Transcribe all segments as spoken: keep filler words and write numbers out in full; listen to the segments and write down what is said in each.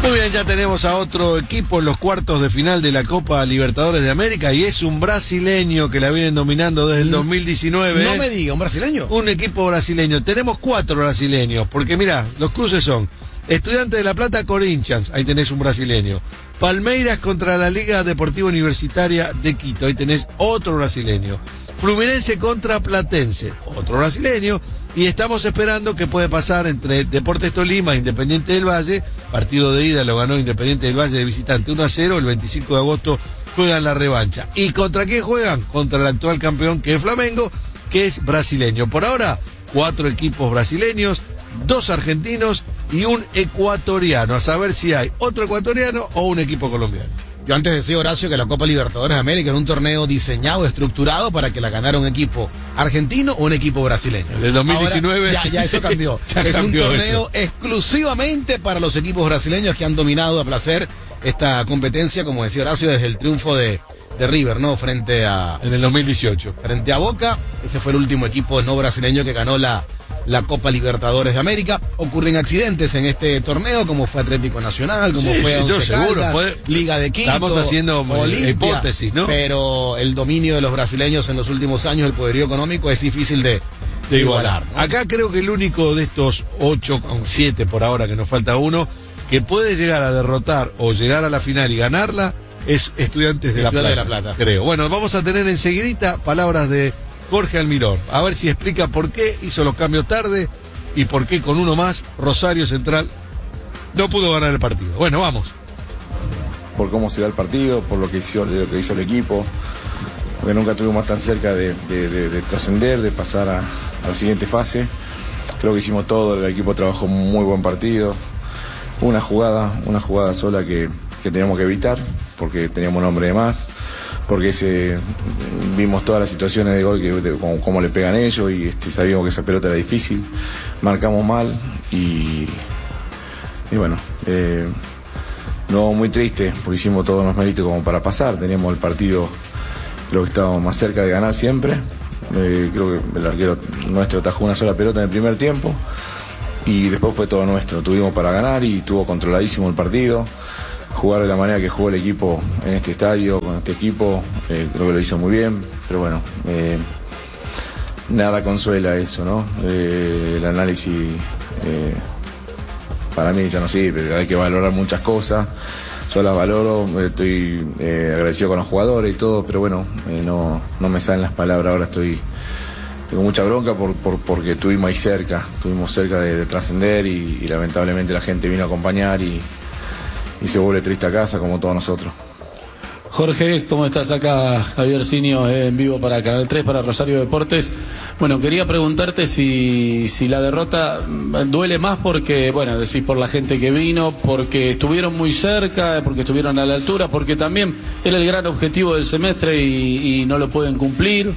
Muy bien, ya tenemos a otro equipo en los cuartos de final de la Copa Libertadores de América y es un brasileño que la vienen dominando desde el dos mil diecinueve. No me diga, ¿un brasileño? Un equipo brasileño. Tenemos cuatro brasileños, porque mirá, los cruces son Estudiantes de La Plata, Corinthians, ahí tenés un brasileño. Palmeiras contra la Liga Deportiva Universitaria de Quito, ahí tenés otro brasileño. Fluminense contra Platense, otro brasileño. Y estamos esperando qué puede pasar entre Deportes Tolima e Independiente del Valle. Partido de ida lo ganó Independiente del Valle de visitante uno a cero. El veinticinco de agosto juegan la revancha. ¿Y contra quién juegan? Contra el actual campeón, que es Flamengo, que es brasileño. Por ahora, cuatro equipos brasileños, dos argentinos y un ecuatoriano. A saber si hay otro ecuatoriano o un equipo colombiano. Yo antes decía, Horacio, que la Copa Libertadores de América era un torneo diseñado, estructurado para que la ganara un equipo argentino o un equipo brasileño. Del dos mil diecinueve. Ahora, ya, ya eso cambió. Ya es cambió un torneo eso. exclusivamente para los equipos brasileños que han dominado a placer esta competencia, como decía Horacio, desde el triunfo de, de River, ¿no? Frente a... En el dos mil dieciocho. Frente a Boca. Ese fue el último equipo no brasileño que ganó la... la Copa Libertadores de América. Ocurren accidentes en este torneo, como fue Atlético Nacional, como Sí, fue sí, Once yo seguro, Caldas, puede- Liga de Quito. Estamos haciendo Olimpia, hipótesis, ¿no? Pero el dominio de los brasileños en los últimos años, el poderío económico, es difícil de, de igualar, ¿no? Acá creo que el único de estos ocho, con siete por ahora, que nos falta uno, que puede llegar a derrotar o llegar a la final y ganarla, es Estudiantes de, la, Estudiantes Plata, de La Plata. creo. Bueno, vamos a tener enseguidita palabras de Jorge Almirón, a ver si explica por qué hizo los cambios tarde y por qué con uno más Rosario Central no pudo ganar el partido. Bueno, vamos. Por cómo se da el partido, por lo que hizo, lo que hizo el equipo, porque nunca estuvimos tan cerca de, de, de, de trascender, de pasar a, a la siguiente fase. Creo que hicimos todo, el equipo trabajó un muy buen partido. Una jugada, una jugada sola que, que teníamos que evitar, porque teníamos un hombre de más, porque se, vimos todas las situaciones de gol, que, de, cómo, cómo le pegan ellos, y este, sabíamos que esa pelota era difícil, marcamos mal, y, y bueno, eh, no muy triste, porque hicimos todos los méritos como para pasar, teníamos el partido, creo que estábamos más cerca de ganar siempre, eh, creo que el arquero nuestro atajó una sola pelota en el primer tiempo, y después fue todo nuestro, tuvimos para ganar y estuvo controladísimo el partido. Jugar de la manera que jugó el equipo en este estadio, con este equipo, eh, creo que lo hizo muy bien, pero bueno, eh, nada consuela eso, ¿no? Eh, el análisis eh, para mí ya no sirve, hay que valorar muchas cosas, yo las valoro, estoy eh, agradecido con los jugadores y todo, pero bueno, eh, no, no me salen las palabras, ahora estoy... Tengo mucha bronca por, por, porque estuvimos ahí cerca, estuvimos cerca de, de trascender y, y lamentablemente la gente vino a acompañar y, y se vuelve triste a casa como todos nosotros. Jorge, ¿cómo estás? Acá Javier Sinio eh, en vivo para Canal tres, para Rosario Deportes. Bueno, quería preguntarte si, si la derrota duele más porque, bueno, decís por la gente que vino, porque estuvieron muy cerca, porque estuvieron a la altura, porque también era el gran objetivo del semestre y, y no lo pueden cumplir.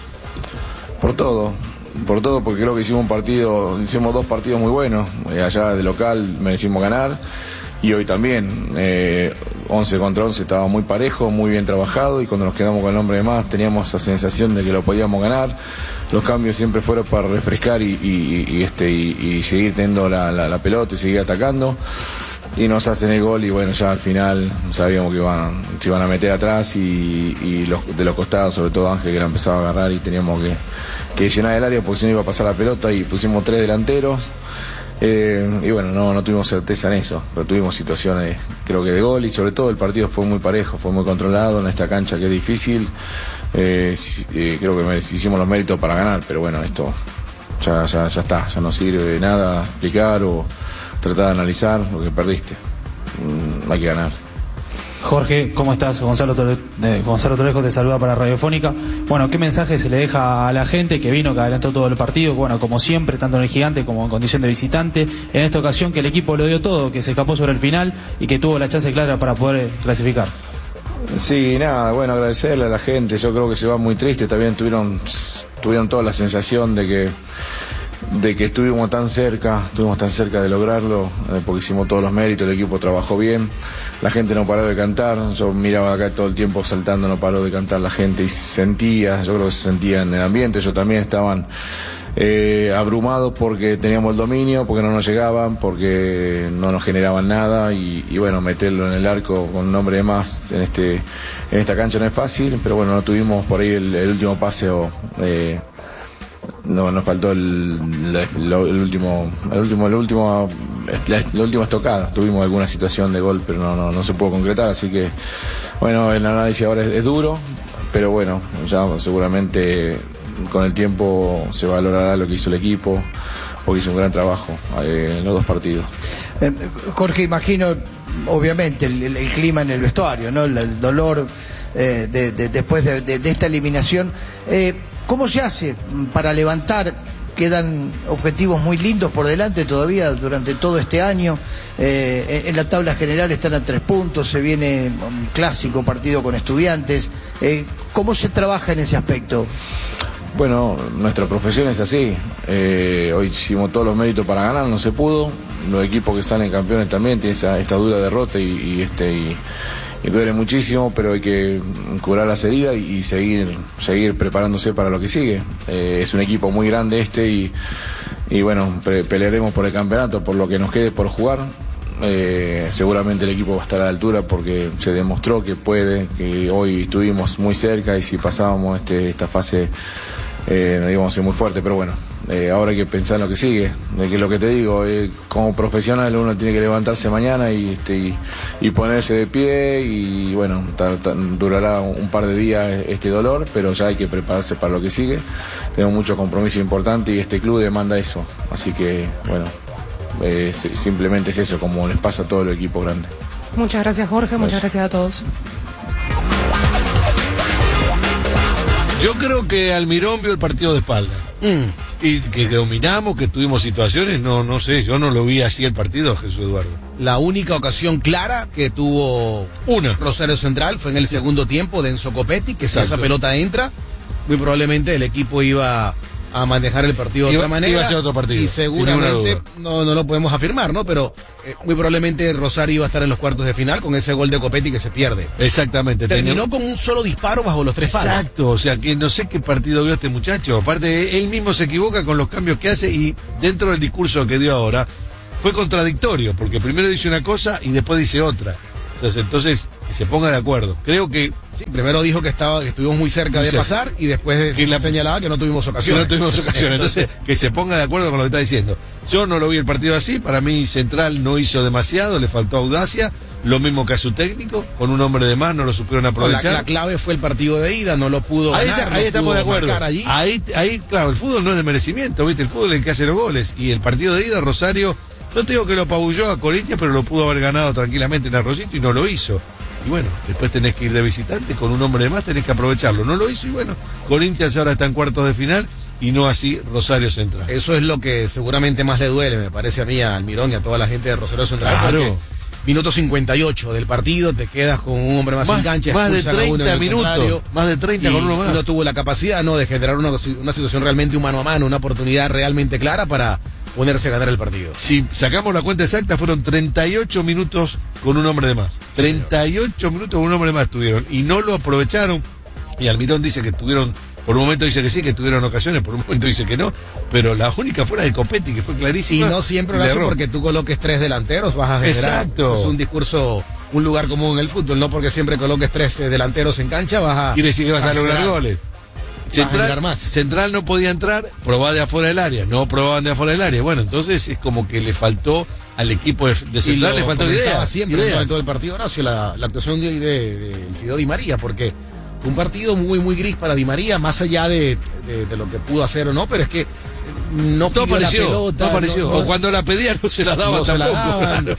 Por todo, por todo, porque creo que hicimos un partido, hicimos dos partidos muy buenos, eh, allá de local merecimos ganar, y hoy también, eh, once contra once estaba muy parejo, muy bien trabajado, y cuando nos quedamos con el hombre de más teníamos esa sensación de que lo podíamos ganar. Los cambios siempre fueron para refrescar y, y, y, este, y, y seguir teniendo la, la, la pelota y seguir atacando. Y nos hacen el gol y bueno, ya al final sabíamos que iban, se iban a meter atrás y, y los, de los costados, sobre todo Ángel, que la empezaba a agarrar y teníamos que, que llenar el área porque si no iba a pasar la pelota, y pusimos tres delanteros. Eh, y bueno, no, no tuvimos certeza en eso, pero tuvimos situaciones, creo que de gol, y sobre todo el partido fue muy parejo, fue muy controlado en esta cancha que es difícil. Eh, eh, creo que hicimos los méritos para ganar, pero bueno, esto ya, ya, ya está, ya no sirve de nada explicar o tratar de analizar lo que perdiste. Mm, hay que ganar. Jorge, ¿cómo estás? Gonzalo, Tore... eh, Gonzalo Torejo te saluda para Radiofónica. Bueno, ¿qué mensaje se le deja a la gente que vino, que adelantó todo el partido? Bueno, como siempre, tanto en el Gigante como en condición de visitante. En esta ocasión que el equipo lo dio todo, que se escapó sobre el final y que tuvo la chance clara para poder clasificar. Sí, nada, bueno, agradecerle a la gente. Yo creo que se va muy triste. También tuvieron, tuvieron toda la sensación de que de que estuvimos tan cerca, estuvimos tan cerca de lograrlo, eh, porque hicimos todos los méritos, el equipo trabajó bien, la gente no paró de cantar, yo miraba acá todo el tiempo saltando, no paró de cantar la gente y sentía, yo creo que se sentía en el ambiente, ellos también estaban eh, abrumados porque teníamos el dominio, porque no nos llegaban, porque no nos generaban nada y, y bueno, meterlo en el arco con un hombre de más en este en esta cancha no es fácil, pero bueno, no tuvimos por ahí el, el último pase o eh, no nos faltó el, la, lo, el último el último el último la, la última estocada. Tuvimos alguna situación de gol, pero no no no se pudo concretar, así que bueno, el análisis ahora es, es duro, pero bueno, ya seguramente con el tiempo se valorará lo que hizo el equipo, porque hizo un gran trabajo eh, en los dos partidos. Eh, Jorge, imagino obviamente el, el, el clima en el vestuario, ¿no? El, el dolor eh, de, de, después de, de, de esta eliminación. Eh, ¿Cómo se hace para levantar? Quedan objetivos muy lindos por delante todavía durante todo este año. Eh, en la tabla general están a tres puntos, se viene un clásico partido con Estudiantes. Eh, ¿Cómo se trabaja en ese aspecto? Bueno, nuestra profesión es así. Eh, hoy hicimos todos los méritos para ganar, no se pudo. Los equipos que salen campeones también tienen esa, esta dura derrota y, y este y, y duele muchísimo, pero hay que curar las heridas y, y seguir seguir preparándose para lo que sigue. Eh, es un equipo muy grande este y, y bueno, pe pelearemos por el campeonato, por lo que nos quede por jugar. Eh, seguramente el equipo va a estar a la altura porque se demostró que puede, que hoy estuvimos muy cerca y si pasábamos este, esta fase eh, no íbamos a ser muy fuerte, pero bueno, eh, ahora hay que pensar en lo que sigue, de que lo que te digo, eh, como profesional uno tiene que levantarse mañana y, este, y, y ponerse de pie y bueno, ta, ta, durará un par de días este dolor, pero ya hay que prepararse para lo que sigue. Tenemos mucho compromiso importante y este club demanda eso, así que bueno, eh, simplemente es eso, como les pasa a todo el equipo grande. Muchas gracias, Jorge, gracias. Muchas gracias a todos. Yo creo que Almirón vio el partido de espalda. Mm. Y que dominamos, que tuvimos situaciones, no no sé, yo no lo vi así el partido, Jesús Eduardo. La única ocasión clara que tuvo una Rosario Central fue en el segundo tiempo de Enzo Copetti, que si esa pelota entra, muy probablemente el equipo iba a manejar el partido de iba, otra manera. Iba a ser otro partido. Y seguramente, no, no lo podemos afirmar, ¿no? Pero eh, muy probablemente Rosario iba a estar en los cuartos de final con ese gol de Copetti que se pierde. Exactamente. Terminó tenía... con un solo disparo bajo los tres palos. Exacto, o sea que no sé qué partido vio este muchacho. Aparte, él mismo se equivoca con los cambios que hace y dentro del discurso que dio ahora fue contradictorio, porque primero dice una cosa y después dice otra. Entonces, entonces que se ponga de acuerdo. Creo que sí, primero dijo que estaba que estuvimos muy cerca de pasar y después que la, señalaba que no tuvimos ocasión. Que no tuvimos ocasión. Entonces, que se ponga de acuerdo con lo que está diciendo. Yo no lo vi el partido así, para mí Central no hizo demasiado, le faltó audacia, lo mismo que a su técnico, con un hombre de más no lo supieron aprovechar. La, la clave fue el partido de ida, no lo pudo ahí ganar. Está, ahí no estamos de acuerdo. Allí. Ahí, ahí, claro, el fútbol no es de merecimiento, ¿viste? El fútbol es el que hace los goles. Y el partido de ida, Rosario, no te digo que lo apabulló a Corinthians, pero lo pudo haber ganado tranquilamente en Arroyito y no lo hizo. Y bueno, después tenés que ir de visitante, con un hombre de más tenés que aprovecharlo. No lo hizo y bueno, Corinthians ahora está en cuartos de final y no así Rosario Central. Eso es lo que seguramente más le duele, me parece a mí, a Almirón y a toda la gente de Rosario Central. Claro. Minuto cincuenta y ocho del partido, te quedas con un hombre más, más en cancha. Más de treinta minutos, más de treinta con uno más. No tuvo la capacidad, ¿no?, de generar una, una situación realmente mano a mano, una oportunidad realmente clara para ponerse a ganar el partido. Si sacamos la cuenta exacta, fueron treinta y ocho minutos con un hombre de más. treinta y ocho minutos con un hombre de más tuvieron y no lo aprovecharon. Y Almirón dice que tuvieron, por un momento dice que sí, que tuvieron ocasiones, por un momento dice que no, pero la única fuera de Copetti, que fue clarísima. Y no siempre lo hace porque tú coloques tres delanteros, vas a generar. Exacto. Es un discurso, un lugar común en el fútbol, no porque siempre coloques tres eh, delanteros en cancha, vas a. Quiere decir que vas a, a lograr generar. goles. Central, más. Central no podía entrar, probaba de afuera del área, no probaban de afuera del área. Bueno, entonces es como que le faltó al equipo de, de Central, lo le faltó idea. Siempre idea. En todo el partido, Horacio, la, la actuación de, de, de Fideo Di María, porque fue un partido muy, muy gris para Di María, más allá de, de, de lo que pudo hacer o no, pero es que no, no apareció, la pelota, no apareció. No, o cuando la pedía no se la daban no tampoco. Se la daban. Claro.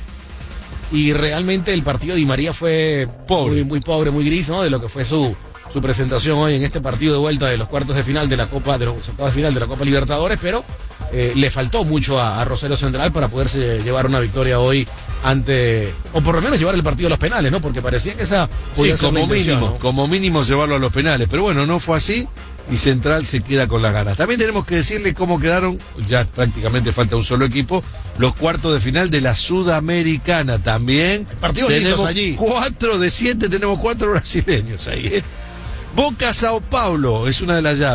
Y realmente el partido de Di María fue pobre. Muy, muy pobre, muy gris, ¿no? De lo que fue su su presentación hoy en este partido de vuelta de los cuartos de final de la Copa, de los octavos de final de la Copa Libertadores, pero eh, le faltó mucho a, a Rosario Central para poderse llevar una victoria hoy ante, o por lo menos llevar el partido a los penales, ¿no? Porque parecía que esa podía sí, ser como la mínimo, ¿no? como mínimo llevarlo a los penales, pero bueno, no fue así y Central se queda con las ganas. También tenemos que decirle cómo quedaron, ya prácticamente falta un solo equipo, los cuartos de final de la Sudamericana. También partidos tenemos allí. cuatro de siete, tenemos cuatro brasileños ahí, ¿eh? Boca Sao Paulo es una de las llaves.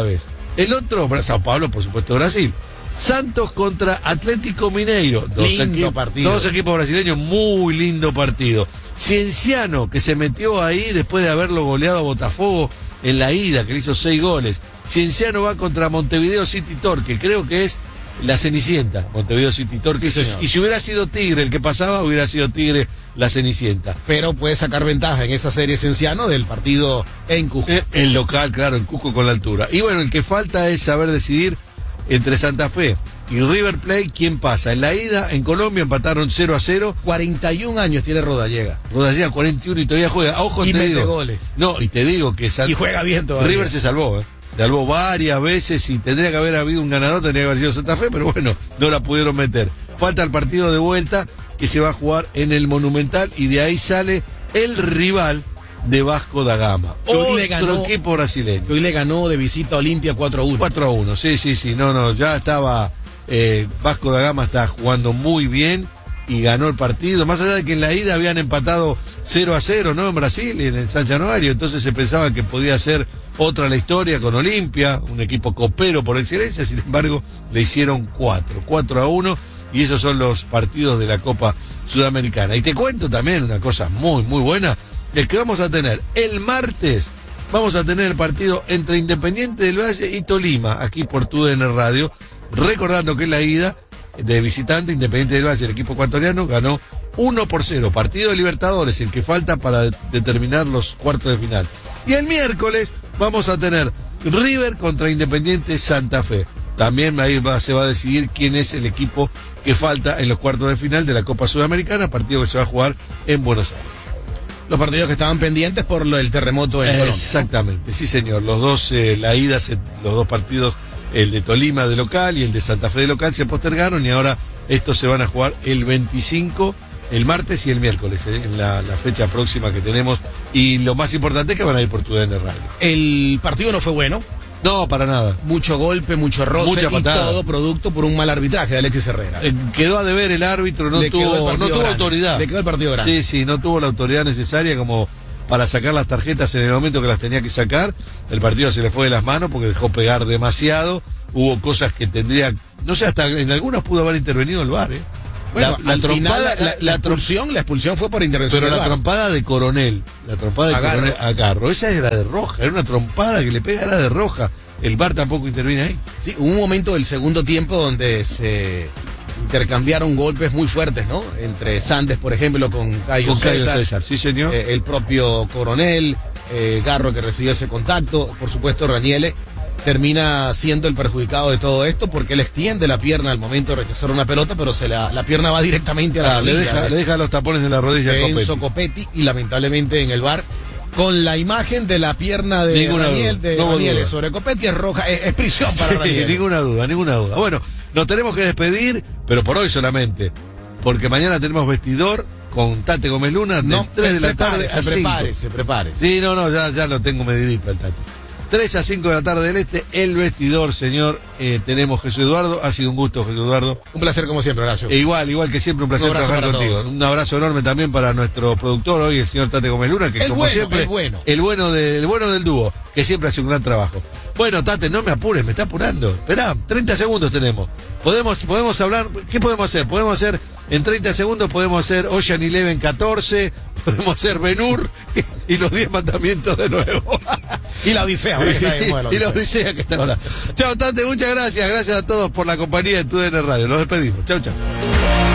El otro, Sao Paulo, por supuesto, Brasil. Santos contra Atlético Mineiro. Dos, lindo equi- partido. dos equipos brasileños, muy lindo partido. Cienciano, que se metió ahí después de haberlo goleado a Botafogo en la ida, que le hizo seis goles. Cienciano va contra Montevideo City Torque, creo que es la Cenicienta, Montevideo City Torque. Sí, señor. Y si hubiera sido Tigre el que pasaba, hubiera sido Tigre la Cenicienta. Pero puede sacar ventaja en esa serie Cienciano del partido en Cusco. Eh, El local, claro, en Cusco con la altura. Y bueno, el que falta es saber decidir entre Santa Fe y River Plate quién pasa. En la ida, en Colombia, empataron cero a cero. cuarenta y un años tiene Rodallega. Rodallega cuarenta y uno y todavía juega. A Ojo, Y te mete digo. goles. No, y te digo que San- Y juega bien todavía. River se salvó, ¿eh? Se salvó varias veces y tendría que haber habido un ganador, tendría que haber sido Santa Fe, pero bueno, no la pudieron meter. Falta el partido de vuelta que se va a jugar en el Monumental y de ahí sale el rival de Vasco da Gama. Que hoy Otro le ganó- equipo brasileño. Que hoy le ganó de visita a Olimpia cuatro a uno. cuatro a uno, sí, sí, sí, no, no, ya estaba, eh, Vasco da Gama estaba jugando muy bien y ganó el partido, más allá de que en la ida habían empatado cero a cero, ¿no? En Brasil, en el San Januario, entonces se pensaba que podía ser otra la historia con Olimpia, un equipo copero por excelencia, sin embargo, le hicieron cuatro, cuatro a uno, y esos son los partidos de la Copa Sudamericana. Y te cuento también una cosa muy, muy buena, es que vamos a tener el martes, vamos a tener el partido entre Independiente del Valle y Tolima, aquí por T U D N Radio, recordando que en la ida de visitante Independiente del Valle, el equipo ecuatoriano, ganó uno por cero, partido de Libertadores, el que falta para de- determinar los cuartos de final. Y el miércoles vamos a tener River contra Independiente Santa Fe. También ahí va- se va a decidir quién es el equipo que falta en los cuartos de final de la Copa Sudamericana, partido que se va a jugar en Buenos Aires. Los partidos que estaban pendientes por lo del terremoto en Colombia. Exactamente, sí señor. Los dos, eh, la ida, se- los dos partidos, el de Tolima de local y el de Santa Fe de local, se postergaron y ahora estos se van a jugar el veinticinco, el martes y el miércoles, eh, en la, la fecha próxima que tenemos. Y lo más importante es que van a ir por T U D N Radio. El partido no fue bueno. No, para nada. Mucho golpe, mucho roce Mucha y patada. todo producto por un mal arbitraje de Alexis Herrera. Eh, quedó a deber el árbitro, no Le quedó el tuvo, partido no tuvo grande. autoridad. Le quedó el partido grande. Sí, sí, no tuvo la autoridad necesaria como para sacar las tarjetas en el momento que las tenía que sacar. El partido se le fue de las manos porque dejó pegar demasiado. Hubo cosas que tendría, no sé, hasta en algunas pudo haber intervenido el V A R, ¿eh? Bueno, la, la al trompada, final, la, la- la la trom- expulsión, la expulsión fue por intervención pero del la V A R. trompada de Coronel, la trompada de Agarro. Coronel Agarro, esa era de roja, era una trompada que le pega, era de roja. El V A R tampoco interviene ahí. Sí, hubo un momento del segundo tiempo donde se intercambiaron golpes muy fuertes, ¿no? Entre Sandes, por ejemplo, con Cayo Con Cayo César, César, sí señor. eh, el propio Coronel, eh, Garro que recibió ese contacto, por supuesto Raniele termina siendo el perjudicado de todo esto porque él extiende la pierna al momento de rechazar una pelota, pero se la, la pierna va directamente a la Ah, le, rodilla deja, de- le deja los tapones de la rodilla a de Copetti. Enzo Copetti y lamentablemente en el V A R con la imagen de la pierna de Ninguna Raniel, duda, de no hubo Raniel duda. sobre Copetti es roja, es, es prisión para Sí, Raniel. ninguna duda, ninguna duda. Bueno, nos tenemos que despedir, pero por hoy solamente, porque mañana tenemos vestidor con Tate Gómez Luna de No, tres de la tarde prepárese, a cinco. prepárese, prepárese. Sí, no, no, ya, ya lo tengo medidito al Tate. tres a cinco de la tarde del Este, el vestidor, señor. Eh, tenemos Jesús Eduardo. Ha sido un gusto, Jesús Eduardo. Un placer como siempre, Horacio. E igual, igual que siempre, un placer Un abrazo trabajar para contigo. todos. Un abrazo enorme también para nuestro productor hoy, el señor Tate Gómez Luna, que El como bueno, siempre, el bueno. el bueno, de- el bueno del dúo, que siempre hace un gran trabajo. Bueno, Tate, no me apures, me está apurando. Esperá, treinta segundos tenemos. Podemos, podemos hablar, ¿qué podemos hacer? Podemos hacer, en treinta segundos podemos hacer Ocean Eleven catorce, podemos hacer Ben-Hur y, y los diez mandamientos de nuevo. Y la Odisea, ahora que está de moda la y la Odisea. Odisea que está ahora. Chao, Tate, muchas gracias. Gracias a todos por la compañía de T U D N Radio. Nos despedimos. Chao, chao.